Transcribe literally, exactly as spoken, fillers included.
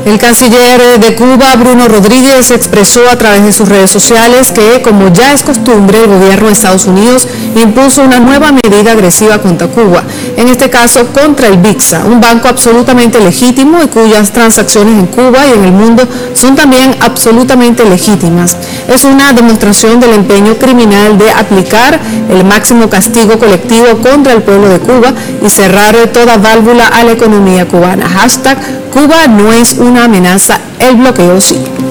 El canciller de Cuba, Bruno Rodríguez, expresó a través de sus redes sociales que, como ya es costumbre, el gobierno de Estados Unidos impuso una nueva medida agresiva contra Cuba, en este caso contra el BICSA, un banco absolutamente legítimo y cuyas transacciones en Cuba y en el mundo son también absolutamente legítimas. Es una demostración del empeño criminal de aplicar el máximo castigo colectivo contra el pueblo de Cuba y cerrar toda válvula a la economía cubana. Hashtag Cuba no es una amenaza, el bloqueo sí.